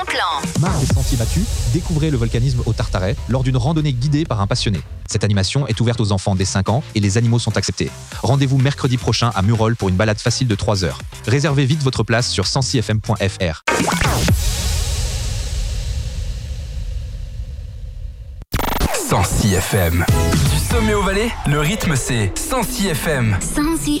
Marre des sentiers battus, découvrez le volcanisme au Tartaret lors d'une randonnée guidée par un passionné. Cette animation est ouverte aux enfants dès 5 ans et les animaux sont acceptés. Rendez-vous mercredi prochain à Murol pour une balade facile de 3 heures. Réservez vite votre place sur sensifm.fr. 106 FM. Du sommet au Valais, le rythme c'est 106 FM. 106